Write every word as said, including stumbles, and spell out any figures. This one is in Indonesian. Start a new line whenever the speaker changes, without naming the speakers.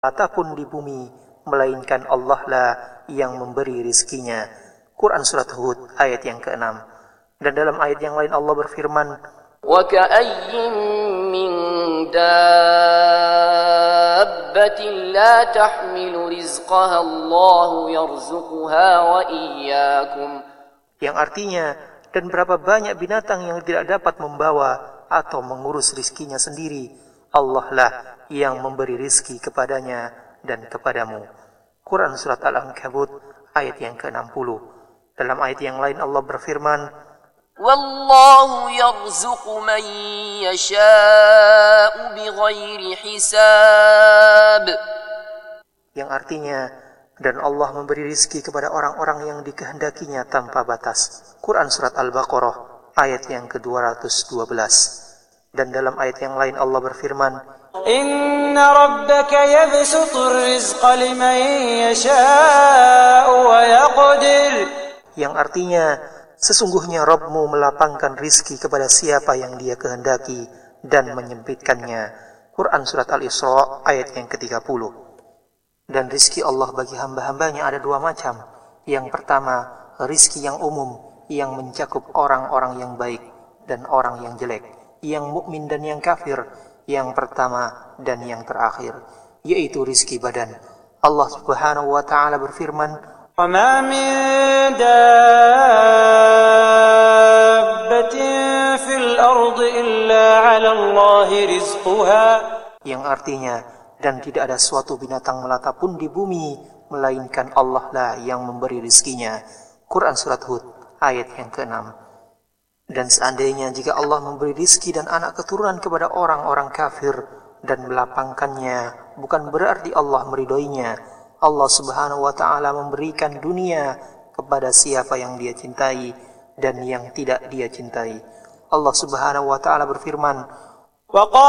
ataupun di bumi, melainkan Allah lah yang memberi rizkinya. Quran Surat Hud ayat yang keenam. Dan dalam ayat yang lain Allah berfirman,
وَكَأَيٍّ مِّن دَابَّةٍ لَّا تَحْمِلُ رِزْقَهَا اللَّهُ يَرْزُقُهَا وَإِيَّاكُمْ.
Yang artinya, dan berapa banyak binatang yang tidak dapat membawa atau mengurus rizkinya sendiri, Allah lah yang memberi rizki kepadanya dan kepadamu. Quran Surat Al-Ankabut ayat yang ke enam puluh. Dalam ayat yang lain Allah berfirman,
Wallahu yarzuqu man yasha'u bighairi hisab.
Yang artinya, dan Allah memberi rizki kepada orang-orang yang dikehendakinya tanpa batas. Quran Surat Al-Baqarah ayat yang ke dua ratus dua belas. Dan dalam ayat yang lain Allah berfirman,
Inna rabbaka yabsutur rizqa liman yasha'u wa yaqdir.
Yang artinya, sesungguhnya Rabbmu melapangkan rizki kepada siapa yang dia kehendaki dan menyempitkannya. Quran Surat Al-Isra ayat yang ke tiga puluh. Dan rizki Allah bagi hamba-hambanya ada dua macam. Yang pertama, rizki yang umum, yang mencakup orang-orang yang baik dan orang yang jelek, yang mukmin dan yang kafir, yang pertama dan yang terakhir, yaitu rizki badan. Allah Subhanahu wa ta'ala berfirman,
وَمَا مِن دَابَّةٍ فِي الْأَرْضِ إِلَّا عَلَى اللَّهِ رِزْقُهَا.
Yang artinya, dan tidak ada suatu binatang melata pun di bumi, melainkan Allah lah yang memberi rizkinya. Quran Surat Hud ayat yang keenam. Dan seandainya jika Allah memberi rizki dan anak keturunan kepada orang-orang kafir dan melapangkannya, bukan berarti Allah meridhoinya. Allah Subhanahu wa ta'ala memberikan dunia kepada siapa yang dia cintai dan yang tidak dia cintai. Allah Subhanahu wa ta'ala berfirman,